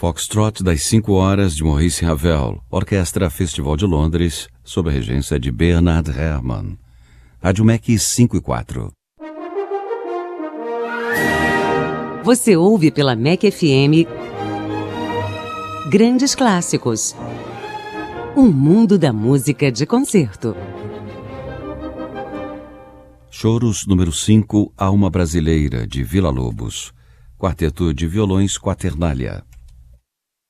Foxtrot das 5 horas de Maurice Ravel, Orquestra Festival de Londres, sob a regência de Bernard Herrmann. Rádio MEC 5 e 4. Você ouve pela MEC FM Grandes Clássicos. Um mundo da música de concerto. Choros número 5, Alma Brasileira, de Villa-Lobos. Quarteto de violões Quaternália.